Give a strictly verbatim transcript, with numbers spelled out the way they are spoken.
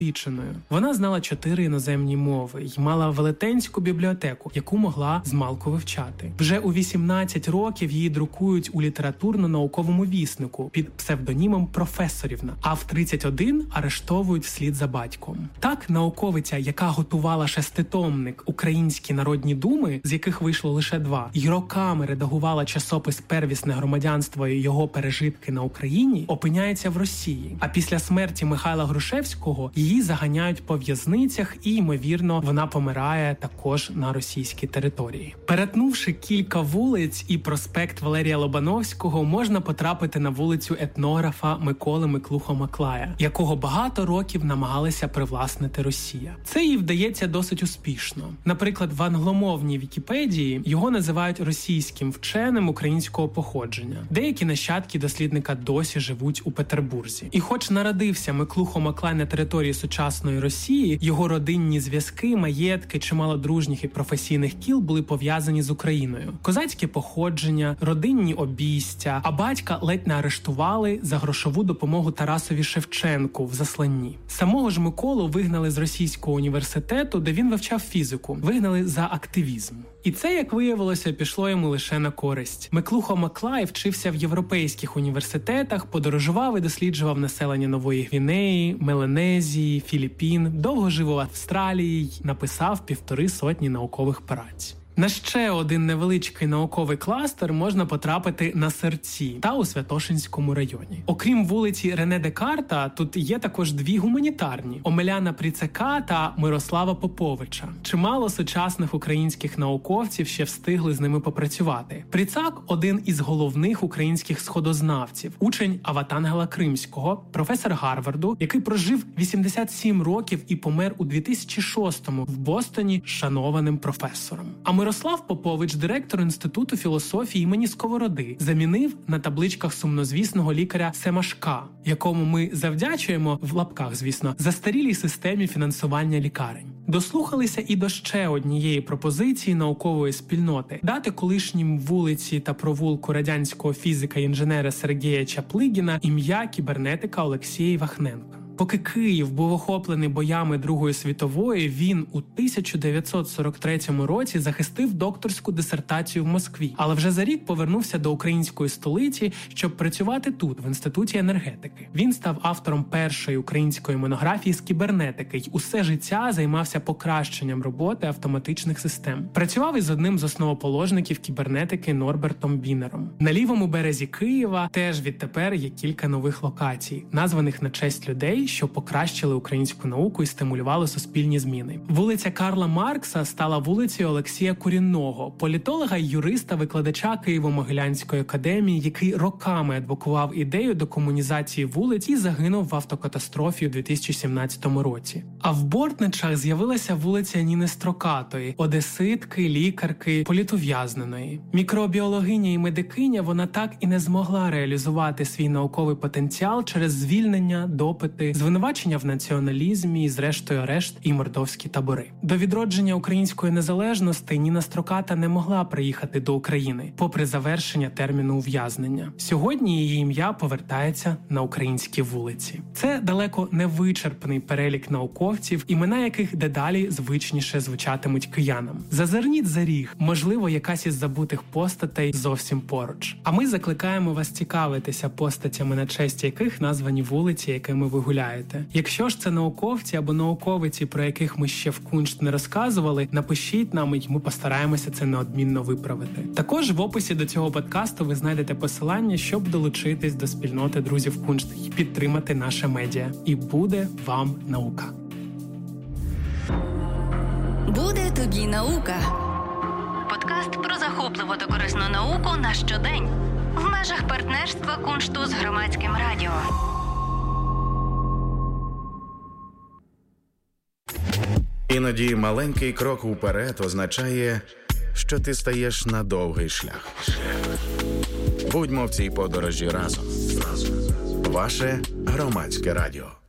освіченою. Вона знала чотири іноземні мови й мала велетенську бібліотеку, яку могла змалку вивчати. Вже у вісімнадцять років її друкують у літературно-науковому віснику під псевдонімом «Професорівна», а в тридцять один арештовують вслід за батьком. Так, науковиця, яка готувала шеститомник «Українські народні думи», з яких вийшло лише два, і роками редагувала часопис «Первісне громадянство» і його пережитки на Україні, опиняється в Росії. А після смерті Михайла Грушевського її заганяють по в'язницях і, ймовірно, вона помирає також на російській території. Перетнувши кілька вулиць і проспект Валерія Лобановського, можна потрапити на вулицю етнографа Миколи Миклухо-Маклая, якого багато років намагалися привласнити Росія. Це їй вдається досить успішно. Наприклад, в англомовній Вікіпедії його називають російським вченим українського походження. Деякі нащадки дослідника досі живуть у Петербурзі. І хоч народився Миклухо-Маклай на території сучасної Росії, його родинні зв'язки, маєтки, чимало дружніх і професійних кіл були пов'язані з Україною. Козацьке походження, родинні обійстя, а батька ледь не арештували за грошову допомогу Тарасові Шевченку в засланні. Самого ж Миколу вигнали з Російського університету, де він вивчав фізику. Вигнали за активізм. І це, як виявилося, пішло йому лише на користь. Миклухо-Маклай вчився в європейських університетах, подорожував і досліджував населення Нової Гвінеї, Меланезії, Філіппін, довго жив у Австралії й написав півтори сотні наукових праць. На ще один невеличкий науковий кластер можна потрапити на Серці та у Святошинському районі. Окрім вулиці Рене Декарта, тут є також дві гуманітарні – Омеляна Пріцака та Мирослава Поповича. Чимало сучасних українських науковців ще встигли з ними попрацювати. Пріцак – один із головних українських сходознавців, учень Аватангела Кримського, професор Гарварду, який прожив вісімдесят сім років і помер у дві тисячі шостому в Бостоні шанованим професором. А Мирослав Попович, директор Інституту філософії імені Сковороди, замінив на табличках сумнозвісного лікаря Семашка, якому ми завдячуємо, в лапках, звісно, застарілій системі фінансування лікарень. Дослухалися і до ще однієї пропозиції наукової спільноти – дати колишнім вулиці та провулку радянського фізика і інженера Сергія Чаплигіна ім'я кібернетика Олексія Вахненка. Поки Київ був охоплений боями Другої світової, він у тисяча дев'ятсот сорок третьому році захистив докторську дисертацію в Москві, але вже за рік повернувся до української столиці, щоб працювати тут, в Інституті енергетики. Він став автором першої української монографії з кібернетики й усе життя займався покращенням роботи автоматичних систем. Працював із одним з основоположників кібернетики Норбертом Бінером. На лівому березі Києва теж відтепер є кілька нових локацій, названих на честь людей, що покращили українську науку і стимулювали суспільні зміни. Вулиця Карла Маркса стала вулицею Олексія Курінного, політолога й юриста, викладача Києво-Могилянської академії, який роками адвокував ідею декомунізації вулиць і загинув в автокатастрофі у дві тисячі сімнадцятому році. А в Бортничах з'явилася вулиця Ніни Строкатої, одеситки, лікарки, політув'язненої. Мікробіологиня і медикиня, вона так і не змогла реалізувати свій науковий потенціал через звільнення, допити, звинувачення в націоналізмі і, зрештою, арешт і мордовські табори. До відродження української незалежності Ніна Строката не могла приїхати до України, попри завершення терміну ув'язнення. Сьогодні її ім'я повертається на українські вулиці. Це далеко не вичерпний перелік науковців, імена яких дедалі звичніше звучатимуть киянам. Зазирніть за ріг, можливо, якась із забутих постатей зовсім поруч. А ми закликаємо вас цікавитися постатями, на честь яких названі вулиці, якими ви гуляєте. Якщо ж це науковці або науковиці, про яких ми ще в Куншт не розказували, напишіть нам, і ми постараємося це неодмінно виправити. Також в описі до цього подкасту ви знайдете посилання, щоб долучитись до спільноти друзів Куншт і підтримати наше медіа. І буде вам наука. Буде тобі наука. Подкаст про захопливу та корисну науку на щодень. В межах партнерства Куншту з Громадським радіо. Іноді маленький крок уперед означає, що ти стаєш на довгий шлях. Будьмо в цій подорожі разом. Ваше Громадське радіо.